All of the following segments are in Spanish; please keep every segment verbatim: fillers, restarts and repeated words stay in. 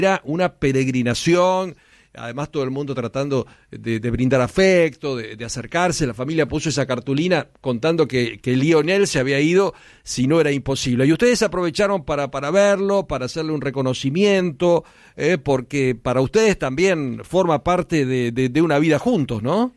Era una peregrinación. Además todo el mundo tratando de, de brindar afecto, de, de acercarse. La familia puso esa cartulina contando que, que Lionel se había ido si no era imposible. Y ustedes aprovecharon para, para verlo, para hacerle un reconocimiento, eh, porque para ustedes también forma parte de, de, de una vida juntos, ¿no?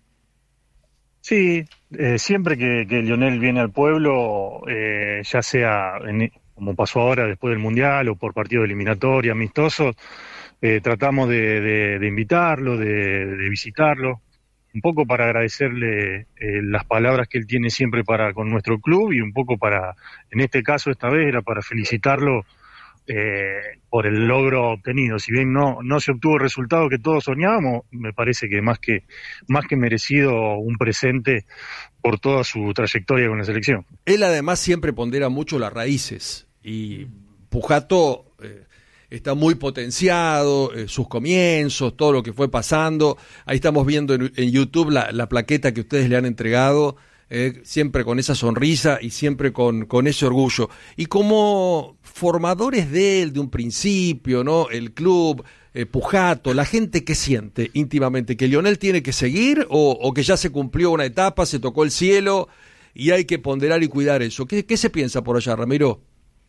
Sí, eh, siempre que, que Lionel viene al pueblo, eh, ya sea en, como pasó ahora después del Mundial o por partido de eliminatoria, amistosos, Eh, tratamos de, de, de invitarlo, de, de visitarlo, un poco para agradecerle eh, las palabras que él tiene siempre para con nuestro club y un poco para, en este caso esta vez era para felicitarlo eh, por el logro obtenido. Si bien no, no se obtuvo el resultado que todos soñábamos, me parece que más que, más que merecido un presente por toda su trayectoria con la selección. Él además siempre pondera mucho las raíces y Pujato... Eh, está muy potenciado, eh, sus comienzos, todo lo que fue pasando. Ahí estamos viendo en, en YouTube la, la plaqueta que ustedes le han entregado, eh, siempre con esa sonrisa y siempre con, con ese orgullo. Y como formadores de él, de un principio, ¿no? El club, eh, Pujato, la gente que siente íntimamente que Lionel tiene que seguir o, o que ya se cumplió una etapa, se tocó el cielo y hay que ponderar y cuidar eso. ¿Qué, qué se piensa por allá, Ramiro?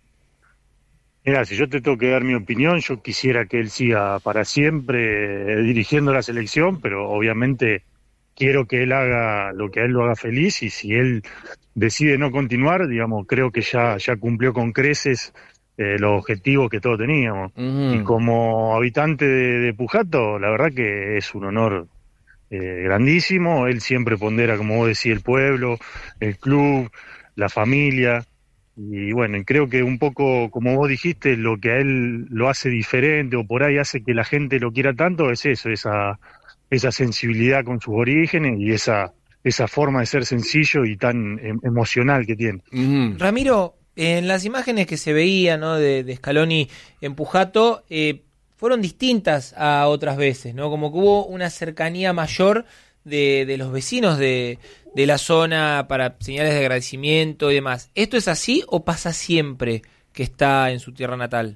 Mira, si yo te tengo que dar mi opinión, yo quisiera que él siga para siempre eh, dirigiendo la selección, pero obviamente quiero que él haga lo que a él lo haga feliz y si él decide no continuar, digamos, creo que ya, ya cumplió con creces eh, los objetivos que todos teníamos. Mm. Y como habitante de, de Pujato, la verdad que es un honor eh, grandísimo. Él siempre pondera, como vos decís, el pueblo, el club, la familia. Y bueno, y creo que un poco, como vos dijiste, lo que a él lo hace diferente o por ahí hace que la gente lo quiera tanto es eso, esa, esa sensibilidad con sus orígenes y esa, esa forma de ser sencillo y tan em, emocional que tiene. Mm. Ramiro, en las imágenes que se veían, ¿no? de, de Scaloni en Pujato, eh, fueron distintas a otras veces, ¿no? Como que hubo una cercanía mayor de, de los vecinos de, de la zona para señales de agradecimiento y demás. ¿Esto es así o pasa siempre que está en su tierra natal?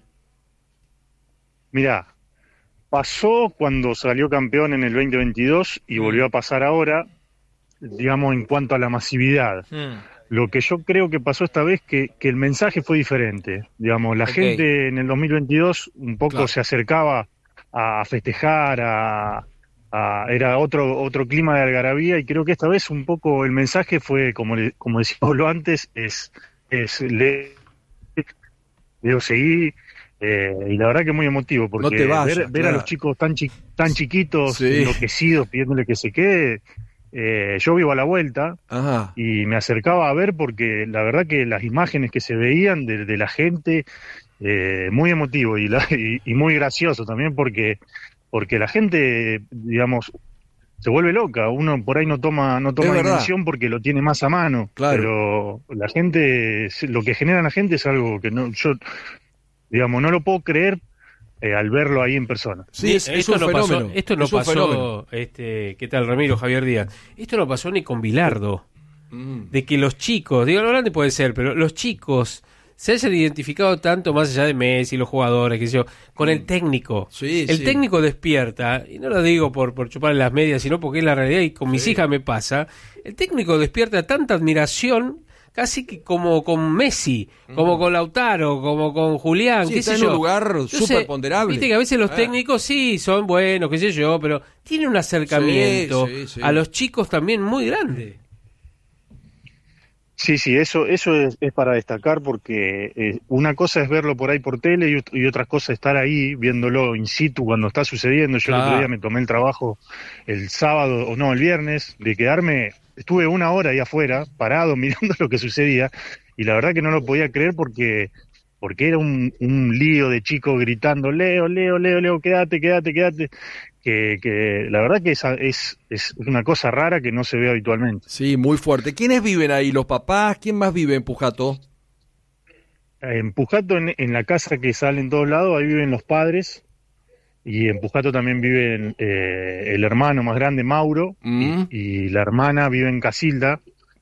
Mirá, pasó cuando salió campeón en el veinte veintidós y mm. volvió a pasar ahora, digamos, en cuanto a la masividad. Mm. Lo que yo creo que pasó esta vez que, que el mensaje fue diferente. Digamos, la okay. gente en el dos mil veintidós un poco claro. se acercaba a festejar, a... Ah, era otro otro clima de algarabía y creo que esta vez un poco el mensaje fue, como le, como decíamos lo antes, es, es le, le seguí eh, y la verdad que muy emotivo porque no te vayas, ver, ver claro. a los chicos tan chi, tan chiquitos, sí. enloquecidos, pidiéndole que se quede, eh, yo vivo a la vuelta. Ajá. Y me acercaba a ver porque la verdad que las imágenes que se veían de, de la gente, eh, muy emotivo y, la, y, y muy gracioso también porque porque la gente, digamos, se vuelve loca. Uno por ahí no toma no toma dimensión porque lo tiene más a mano. Claro. Pero la gente, lo que genera la gente es algo que no yo, digamos, no lo puedo creer eh, al verlo ahí en persona. Sí, es, esto, no pasó, esto no pasó, este, ¿qué tal, Ramiro, Javier Díaz? Esto no pasó ni con Bilardo. Mm. De que los chicos, digo, lo grande puede ser, pero los chicos se hayan identificado tanto más allá de Messi, los jugadores, qué sé yo, con el técnico. Sí, el sí. técnico despierta, y no lo digo por, por chupar en las medias, sino porque es la realidad y con mis sí. hijas me pasa. El técnico despierta tanta admiración, casi que como con Messi, mm. como con Lautaro, como con Julián, sí, qué está sé en yo. un lugar súper ponderable. Viste que a veces los ah. técnicos sí son buenos, qué sé yo, pero tienen un acercamiento sí, sí, sí. a los chicos también muy grande. Sí, sí, eso eso es, es para destacar porque eh, una cosa es verlo por ahí por tele y, y otra cosa es estar ahí viéndolo in situ cuando está sucediendo. Yo claro. el otro día me tomé el trabajo el sábado, o no, el viernes, de quedarme, estuve una hora ahí afuera, parado, mirando lo que sucedía, y la verdad que no lo podía creer porque porque era un, un lío de chicos gritando, Leo, Leo, Leo, Leo, quédate, quédate, quédate. Que, que la verdad que es, es, es una cosa rara que no se ve habitualmente. Sí, muy fuerte. ¿Quiénes viven ahí? ¿Los papás? ¿Quién más vive en Pujato? En Pujato, en, en la casa que sale en todos lados, ahí viven los padres. Y en Pujato también viven eh, el hermano más grande, Mauro, mm. y, y la hermana vive en Casilda,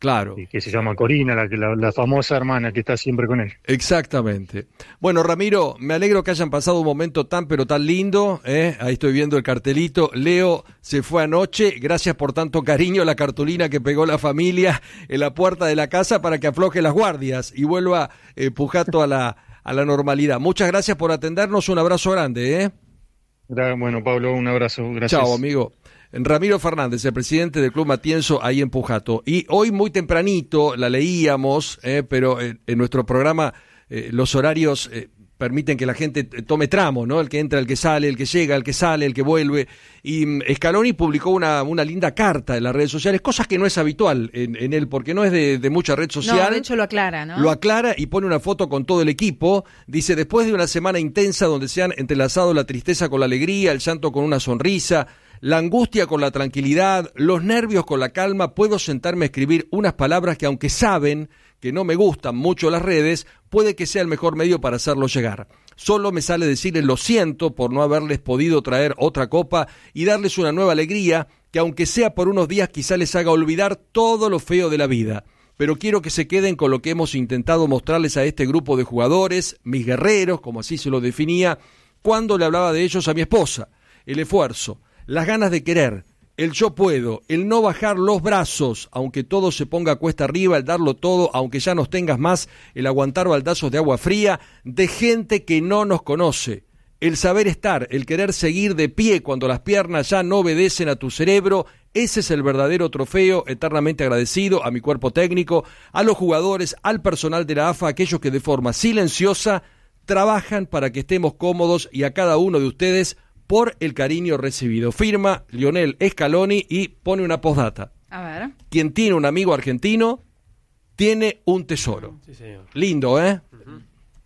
Claro. Que se llama Corina, la, la, la famosa hermana que está siempre con él. Exactamente. Bueno, Ramiro, me alegro que hayan pasado un momento tan pero tan lindo, ¿eh? Ahí estoy viendo el cartelito. Leo se fue anoche, gracias por tanto cariño, la cartulina que pegó la familia en la puerta de la casa para que afloje las guardias y vuelva eh, Pujato a la, a la normalidad. Muchas gracias por atendernos, un abrazo grande, ¿eh? Bueno, Pablo, un abrazo, gracias. Chao, amigo. Ramiro Fernández, el presidente del Club Matienzo, ahí en Pujato. Y hoy muy tempranito, la leíamos, eh, pero en, en nuestro programa eh, los horarios eh, permiten que la gente tome tramo, ¿no? El que entra, el que sale, el que llega, el que sale, el que vuelve. Y um, Scaloni publicó una, una linda carta en las redes sociales, cosas que no es habitual en, en él, porque no es de, de mucha red social. No, de hecho lo aclara, ¿no? Lo aclara y pone una foto con todo el equipo. Dice, después de una semana intensa donde se han entrelazado la tristeza con la alegría, el llanto con una sonrisa, la angustia con la tranquilidad, los nervios con la calma, puedo sentarme a escribir unas palabras que, aunque saben que no me gustan mucho las redes, puede que sea el mejor medio para hacerlo llegar. Solo me sale decirles lo siento por no haberles podido traer otra copa y darles una nueva alegría que, aunque sea por unos días, quizá les haga olvidar todo lo feo de la vida. Pero quiero que se queden con lo que hemos intentado mostrarles a este grupo de jugadores, mis guerreros, como así se lo definía, cuando le hablaba de ellos a mi esposa. El esfuerzo, las ganas de querer, el yo puedo, el no bajar los brazos, aunque todo se ponga cuesta arriba, el darlo todo, aunque ya nos tengas más, el aguantar baldazos de agua fría, de gente que no nos conoce, el saber estar, el querer seguir de pie cuando las piernas ya no obedecen a tu cerebro, ese es el verdadero trofeo, eternamente agradecido a mi cuerpo técnico, a los jugadores, al personal de la A F A, aquellos que de forma silenciosa trabajan para que estemos cómodos y a cada uno de ustedes por el cariño recibido. Firma Lionel Scaloni y pone una postdata. A ver. Quien tiene un amigo argentino tiene un tesoro. Sí, señor. Lindo, ¿eh? Uh-huh.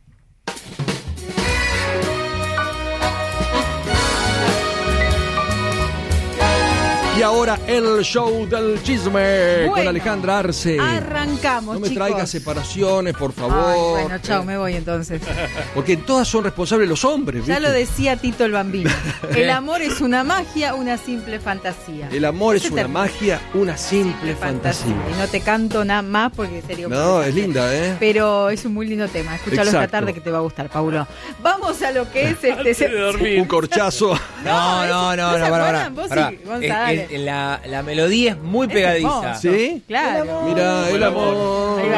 Y ahora el show del chisme bueno, con Alejandra Arce. Arrancamos, No me chicos. traigas separaciones, por favor. Ay, bueno, chao, me voy entonces. Porque todas son responsables los hombres, ¿viste? Ya lo decía Tito el Bambino. El amor es una magia, una simple fantasía. El amor Ese es una termina. magia, una simple fantasía. Y no te canto nada más porque sería un No, desastre. es linda, ¿eh? Pero es un muy lindo tema. Escúchalo esta Exacto. tarde que te va a gustar, Paulo. Vamos a lo que es este... se- Un corchazo. No, no, no, ¿no no, se para, para, acuerdan? Vos para. sí, Gonza, Es- dale. es- la, la melodía es muy Es pegadiza. hermoso. ¿Sí? Claro. Mira, el amor. Ahí va,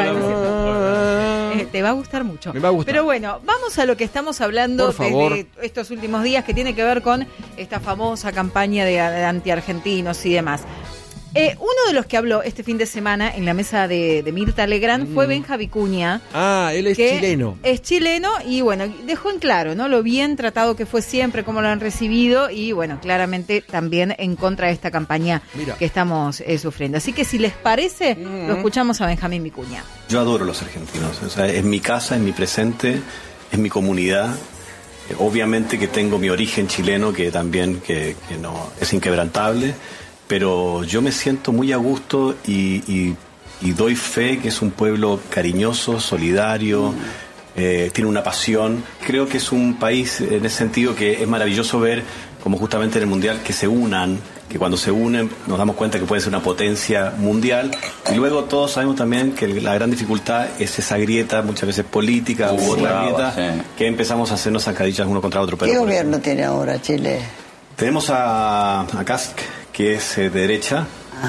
Eh, te va a gustar mucho. Me va a gustar. Pero bueno, vamos a lo que estamos hablando Por favor. desde estos últimos días, que tiene que ver con esta famosa campaña de, de antiargentinos y demás. Eh, uno de los que habló este fin de semana en la mesa de, de Mirta Legrand Mm. fue Benja Vicuña. Ah, él es que chileno. Es chileno y bueno, dejó en claro, ¿no? Lo bien tratado que fue siempre, cómo lo han recibido y bueno, claramente también en contra de esta campaña Mira. que estamos eh, sufriendo. Así que si les parece, Mm. lo escuchamos a Benjamín Vicuña. Yo adoro a los argentinos, o sea, es mi casa, es mi presente, es mi comunidad. Eh, obviamente que tengo mi origen chileno, que también que, que no es inquebrantable, pero yo me siento muy a gusto y, y, y doy fe que es un pueblo cariñoso, solidario, eh, tiene una pasión. Creo que es un país en ese sentido que es maravilloso ver, como justamente en el Mundial, que se unan, que cuando se unen nos damos cuenta que pueden ser una potencia mundial. Y luego todos sabemos también que la gran dificultad es esa grieta, muchas veces política u otra brava, grieta, sí. que empezamos a hacernos zancadillas uno contra otro. Pero ¿Qué por gobierno ejemplo, tiene ahora Chile? tenemos a, a Kask, que es eh, de derecha,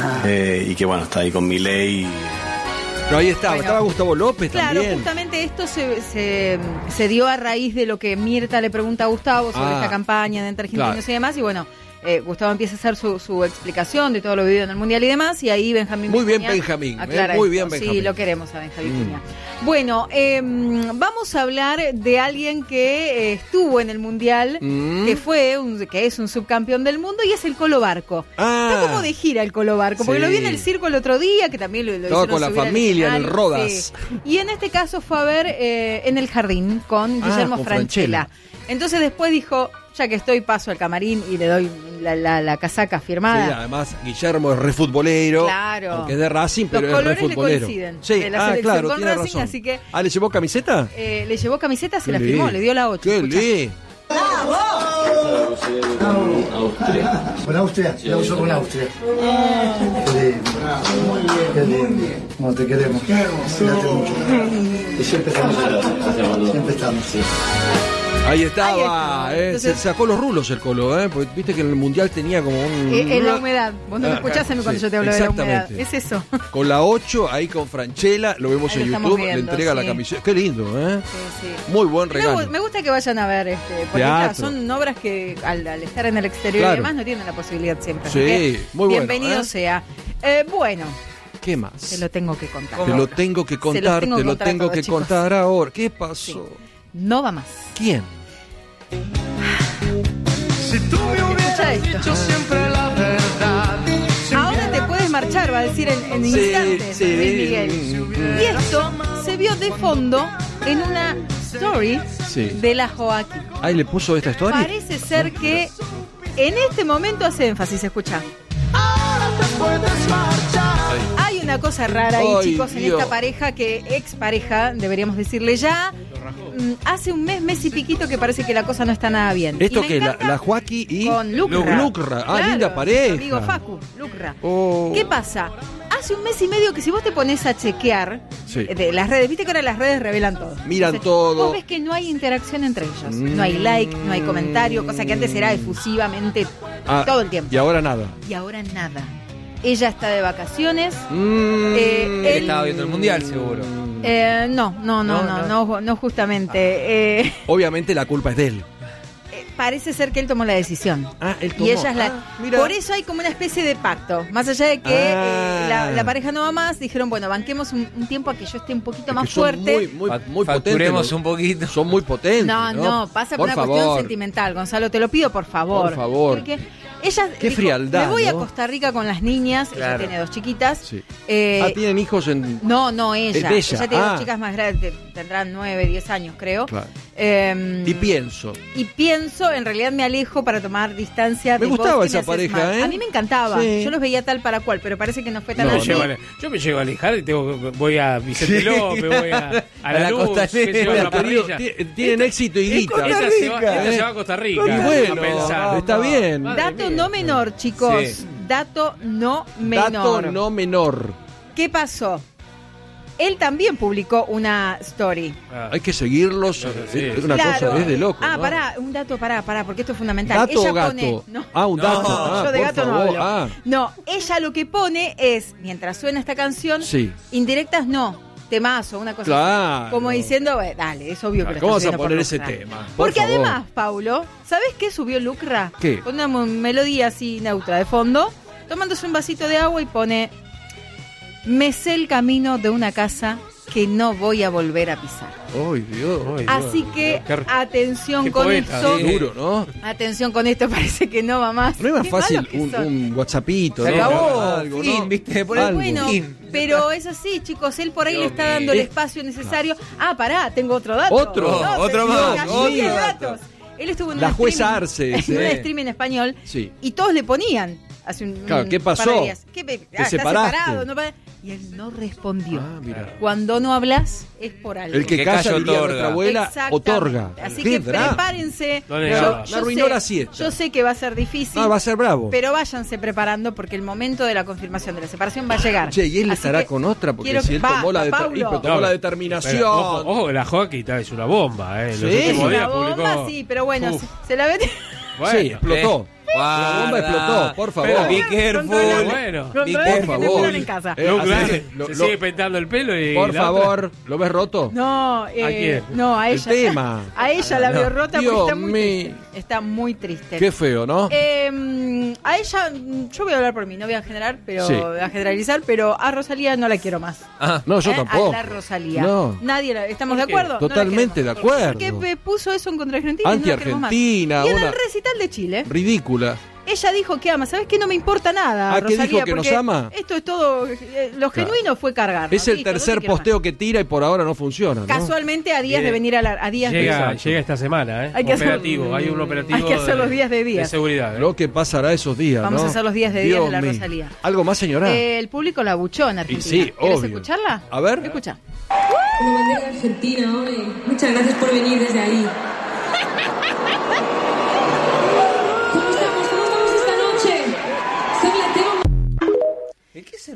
eh, y que bueno, está ahí con Milei. Pero ahí estaba, Bueno. estaba Gustavo López Claro, también. justamente esto se, se, se dio a raíz de lo que Mirta le pregunta a Gustavo sobre Ah, esta campaña de entre argentinos claro. y demás, y bueno, eh, Gustavo empieza a hacer su, su explicación de todo lo vivido en el Mundial y demás, y ahí Benjamín Muy bien, Vicuña Benjamín, aclara eh, muy esto. bien, Benjamín. Sí, lo queremos a Benjamín Mm. Vicuña. Bueno, eh, vamos a hablar de alguien que eh, estuvo en el Mundial, Mm. que fue, un, que es un subcampeón del mundo, y es el Colo Barco. Ah. Está como de gira el Colo Barco, porque Sí. lo vi en el circo el otro día, que también lo, lo Estaba hicieron con la subir al familia en el escenario. Rodas. Sí. Y en este caso fue a ver eh, en el jardín con Ah, Guillermo con Francella. Francella. Entonces después dijo, ya que estoy, paso al camarín y le doy la, la, la casaca Sí, firmada. además Guillermo es re futbolero, Claro. aunque es de Racing, Los pero es re colores le futbolero. coinciden, Sí, de la ah, selección claro, con tiene Racing, razón. así que- Ah, ¿le llevó camiseta? Eh, le llevó camiseta, se Qué la li- firmó, le dio la ocho. Qué escuchá. li- Austria. ¿Con Austria? Sí, la uso con Austria. Qué lindo. Qué lindo. No, te queremos. Cuídate mucho. Y siempre estamos. Siempre estamos, sí. Ahí estaba, eh, Entonces, se sacó los rulos el Colo, ¿eh? Porque viste que en el Mundial tenía como un... Eh, en la humedad, vos no me escuchás a mí cuando sí, yo te hablo de la humedad, es eso. Con la ocho, ahí con Franchella, lo vemos ahí en YouTube, viendo, le entrega sí. la camiseta. Qué lindo, ¿eh? Sí, sí. Muy buen regalo. Me, me gusta que vayan a ver, este, porque claro, son obras que al, al estar en el exterior claro. y demás no tienen la posibilidad siempre. Sí, muy bueno. Bienvenido ¿eh? sea. Eh, bueno. ¿Qué más? Te lo tengo que contar. Te lo tengo que contar, tengo te lo tengo todos, que chicos. contar ahora. ¿Qué pasó? Sí. No va más. ¿Quién? Si tú me hubieras dicho siempre la verdad. Ahora te puedes marchar, va a decir en, en sí, instantes, sí. Luis Miguel. Y esto se vio de fondo en una story sí. de la Joaquín. ¿Ahí le puso esta story? Parece ser que en este momento hace énfasis, escucha. Ahora te puedes marchar. Hay una cosa rara ahí, Ay, chicos, Dios. en esta pareja que ex pareja, deberíamos decirle ya. Hace un mes, mes y piquito que parece que la cosa no está nada bien. ¿Esto que la, la Joaquín y con Lucra? Lucra. Ah, claro, linda pareja. Amigo Facu, Lucra. Oh. ¿Qué pasa? Hace un mes y medio que si vos te pones a chequear sí. de las redes, viste que ahora las redes revelan todo. Miran Entonces, todo. Vos ves que no hay interacción entre ellos. Mm. No hay like, no hay comentario, cosa que antes era efusivamente ah, todo el tiempo. Y ahora nada. Y ahora nada. Ella está de vacaciones. Mm. Eh, él estaba viendo el mundial, seguro. Eh, no, no, no, no, no, no, no justamente. Eh, Obviamente la culpa es de él. Eh, parece ser que él tomó la decisión. Ah, él tomó. Y ella es la. Ah, mira. Por eso hay como una especie de pacto. Más allá de que ah. eh, la, la pareja no va más, dijeron, bueno, banquemos un, un tiempo a que yo esté un poquito es más fuerte. Muy, muy, muy potentes. un poquito. Son muy potentes. No, no, no pasa por, por una favor. cuestión sentimental. Gonzalo, te lo pido, por favor. Por favor. Porque ella Qué dijo, frialdad. me voy ¿no? a Costa Rica con las niñas. Claro. Ella tiene dos chiquitas. Sí. Eh, ah, ¿tienen hijos en...? No, no, ella. ella. Ella tiene ah. dos chicas más grandes, tendrán nueve, diez años, creo. Claro. Eh, y pienso. Y pienso, en realidad me alejo para tomar distancia. Me de gustaba vos, esa pareja, ¿eh? A mí me encantaba. Sí. Yo los veía tal para cual, pero parece que no fue tan no, así. Yo, yo me llego a alejar y tengo, voy a Vicente sí. López, voy a, a la, la luz, tienen éxito y grita. Esta se, va, esta se va a Costa Rica. Y bueno, a pensar. Está bien. Dato mía. no menor, chicos. Sí. Dato no menor. Dato no menor. ¿Qué pasó? Él también publicó una story. Ah. Hay que seguirlos. No, sí, es una claro. cosa, es de loco. Ah, ¿no? pará, un dato, pará, pará, porque esto es fundamental. ¿Gato ella o gato? Pone, no, ah, un dato. No, ah, yo de gato favor. no hablo. Ah. No, ella lo que pone es, mientras suena esta canción, sí. indirectas no. Temazo, una cosa claro. así. Como diciendo, eh, dale, es obvio que lo ¿Cómo estás vas a poner por ese Lucra? tema? Por Porque favor. además, Paulo, ¿sabes qué subió Lucra? ¿Qué? Con una melodía así neutra de fondo, tomándose un vasito de agua y pone: me sé el camino de una casa que no voy a volver a pisar. ¡Ay, Dios! Ay, Dios. Así que, qué, qué atención con poeta, esto. Sí. Duro, ¿no? Atención con esto, parece que no va más. No es más fácil un, un WhatsAppito, Se ¿no? acabó, algo, fin, ¿no? ¿viste? Por algo. Bueno, pero es así, chicos. Él por ahí Dios le está dando el espacio necesario. Ah, pará, tengo otro dato. ¿Otro? No, otro más. Otro datos. Él estuvo en la un jueza streaming, Arce, en un streaming en español sí. y todos le ponían hace un, claro, un ¿qué pasó? par de días. ¿Qué, ¿Te ah, está separaste? separado, no, y él no respondió. Ah, mira. Cuando no hablas es por algo. El que, que calla, diría nuestra abuela, otorga. Así que drama. prepárense. No le yo, yo, arruinó sé, la siesta. yo sé que va a ser difícil. No, va a ser bravo. Pero váyanse preparando porque el momento de la confirmación de la separación va a llegar. Che, y él Así estará con otra porque si él va, tomó, la, de tomó no, la determinación. Pero, ojo, ojo, la Joaquín es una bomba, ¿eh? Sí, Los es una días bomba, publicó... sí, pero bueno, se, se la ve. Bueno, sí, explotó. Eh. La bomba explotó, por favor. Pero be careful. Bueno, be por favor. En casa. Eh, no, claro, se lo, sigue pintando el pelo y por favor, otra. ¿Lo ves roto? No, eh, ¿a quién? No, a ella. El tema. A ella la veo rota Dios porque está muy mi... triste. Está muy triste. Qué feo, ¿no? Eh, a ella, yo voy a hablar por mí, no voy a generar, pero sí. voy a generalizar, pero a Rosalía no la quiero más. Ah, no, yo ¿Eh? tampoco. A la Rosalía. No. Nadie la, ¿estamos de acuerdo? Totalmente no de acuerdo. Porque puso eso en contra de Argentina. Anti-Argentina. No y en una... el recital de Chile. Ridícula. Ella dijo que ama, ¿sabes qué? No me importa nada, ¿Ah, Rosalía, qué dijo que porque nos ama? Esto es todo, eh, lo claro. genuino fue cargar. Es el Listo, tercer no posteo más. que tira y por ahora no funciona, ¿no? Casualmente a días Bien. de venir a la, a días llega, de llega esta semana, ¿eh? Hay que operativo, hacer, hay un operativo hay que hacer de, los días de días. de seguridad. ¿eh? Lo que pasará esos días, Vamos ¿no? a hacer los días de días de la mío. Rosalía. ¿Algo más, señora? Eh, el público la abuchó en Argentina. Y sí, ¿Quieres obvio. escucharla? A ver. Escucha. Como bandera argentina hoy. Muchas gracias por venir desde ahí. ¿Cómo estamos? ¿Cómo estamos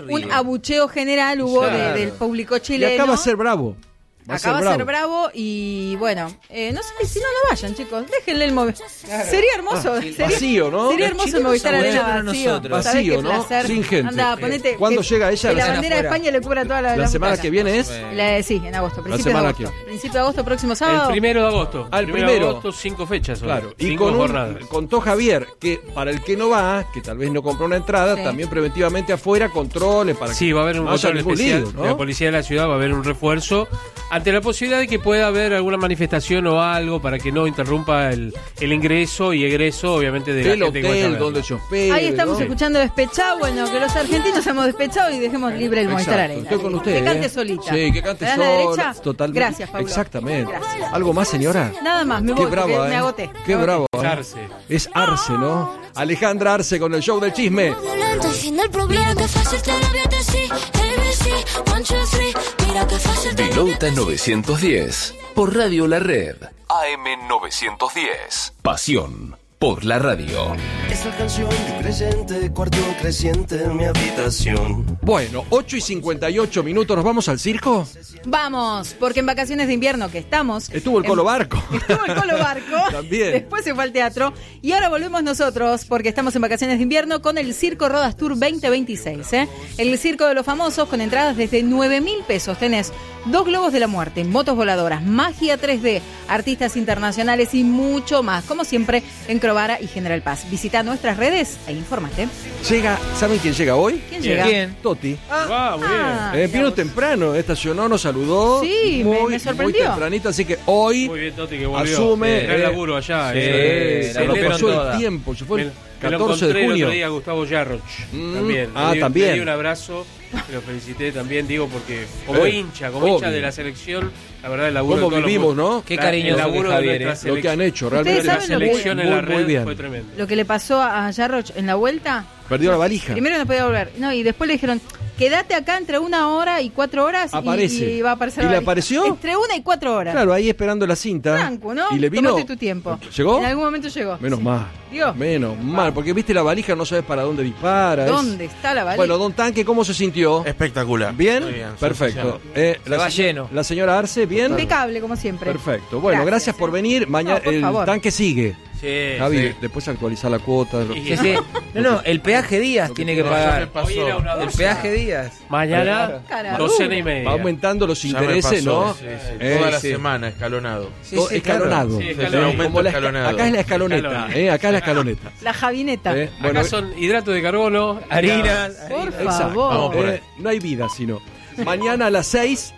un abucheo general hubo claro. de, del público chileno. Y acá va a ser bravo. Va Acá a va ser a ser bravo y bueno, eh, no sé si no no vayan, chicos, déjenle el Movistar. Claro. Sería hermoso, ah, sería, vacío, ¿no? Sería hermoso el Movistar Arena vacío. Vacío, ¿no? Sin gente. Anda, ponete ¿Cuándo que, llega ella? Que la bandera de España le cubra toda la La, la semana que viene es la, sí, en agosto, principio la de agosto. Que... Principio de agosto, próximo sábado. El primero de agosto. Al primero. primero. de agosto, cinco fechas. Claro. Cinco y con jornadas. un, contó Javier que para el que no va, que tal vez no compró una entrada, sí. también preventivamente afuera controles para sí, que va a haber un no control especial lío, ¿no? de la policía de la ciudad, va a haber un refuerzo ante la posibilidad de que pueda haber alguna manifestación o algo para que no interrumpa el, el ingreso y egreso, obviamente, de el la gente hotel donde se hospede. Ahí estamos ¿no? escuchando Despechado, bueno, que los argentinos hemos despechado y dejemos libre el Movistar Arena. Estoy con usted. Que cante ¿eh? solita. Sí, que cante sola. Totalmente. Gracias, Pablo. Exactamente. Gracias. ¿Algo más, señora? Nada más, me Qué voy, brava, me ¿eh? agoté. Qué me bravo. agoté. ¿eh? Arce. Es Arce, ¿no? Alejandra Arce con el show del chisme. Pilota novecientos diez por Radio La Red. A M novecientos diez. Pasión por la radio. Esa canción creciente, cuarto creciente en mi habitación. Bueno, ocho y cincuenta y ocho minutos, ¿nos vamos al circo? Vamos, porque en vacaciones de invierno que estamos... Estuvo el en, Colo Barco. Estuvo el Colo Barco. También. Después se fue al teatro. Y ahora volvemos nosotros, porque estamos en vacaciones de invierno con el Circo Rodas Tour veinte veintiséis. ¿eh? El Circo de los Famosos con entradas desde nueve mil pesos. Tenés dos globos de la muerte, motos voladoras, magia tres D, artistas internacionales y mucho más. Como siempre, en Crovara y General Paz. Visita nuestras redes e infórmate. Llega, ¿saben quién llega hoy? ¿Quién llega? ¿Quién? Toti. Ah, muy bien. Ah, eh, vino temprano, estacionó, nos saludó. Sí, muy, me, me sorprendió. Muy tempranito, así que hoy muy bien, Toti, que volvió. asume. Gran eh, laburo allá. Sí, eh, se lo pasó el tiempo, se fue el catorce de junio. El otro día Gustavo Yarroch, mm, también. Ah, le di, también. Le di un abrazo, lo felicité también, digo, porque como eh, hincha, como obvio. hincha de la selección, la verdad el laburo ¿Cómo de vivimos, los, no? Qué cariñoso el laburo que Javier, de nuestra lo que han hecho, realmente la selección muy, en la muy, muy red bien. fue tremendo. Lo que le pasó a Yarroch en la vuelta... Perdió la valija. Primero no podía volver. No, y después le dijeron, quédate acá entre una hora y cuatro horas. Aparece. Y, y va a aparecer ¿Y la le valija. apareció? Entre una y cuatro horas. Claro, ahí esperando la cinta. Franco, ¿no? Y le vino. Tómate tu tiempo. ¿Llegó? En algún momento llegó. Menos sí. mal. ¿Dios? Menos mal, porque viste la valija, no sabes para dónde dispara. ¿Dónde es... está la valija? Bueno, Don Tanque, ¿cómo se sintió? Espectacular. ¿Bien? Muy bien, perfecto. Eh, se la va se... lleno. La señora Arce, ¿bien? Impecable, como siempre. Perfecto. Bueno, gracias, gracias por venir. Mañana no, por el favor. tanque sigue. Sí, Javi, sí. después actualizar la cuota. Sí, sí. No, no, el peaje Díaz que tiene que no, pagar. Hoy era una El doce. peaje Díaz. Mañana, Claro. docena y media. Va aumentando los Ya me intereses, pasó, ¿no? sí, sí. Eh, Toda la sí. semana, escalonado. Sí, Todo sí, escalonado. claro. Sí, Sí, escalonado. aumento Como la esca- escalonado. acá es la escaloneta, Escaloneta. eh, acá es la escaloneta. La javineta. Eh, bueno, Acá son hidrato de carbono, harinas. Por exacto. favor. Vamos por ahí. Eh, no hay vida, sino. Mañana a las seis.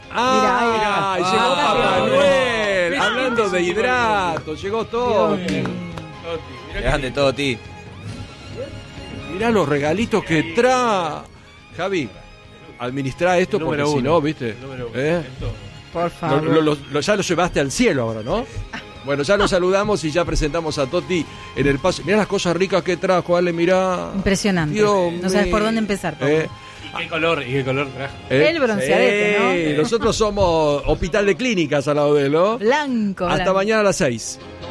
¡Ah! Mirá, llegó ah, Papá Dios. Noel. Dios. Hablando de hidrato, llegó todo. Grande todo, ti. Mirá los regalitos que trae. Javi, administra esto porque Número si uno. no, ¿viste? Número uno. ¿Eh? Esto. Por Lo, favor. lo- lo- lo- ya lo llevaste al cielo ahora, ¿no? Bueno, ya lo saludamos y ya presentamos a Toti en el paso. Mirá las cosas ricas que trajo, Ale, mirá. Impresionante. Dios No sabes mío. por dónde empezar, Pablo. Eh, ¿Y qué color? ¿Y qué color trajo? eh, El bronceadete, sí, nosotros somos hospital de clínicas al lado de él, ¿no? Blanco. Hasta blanco. mañana a las seis.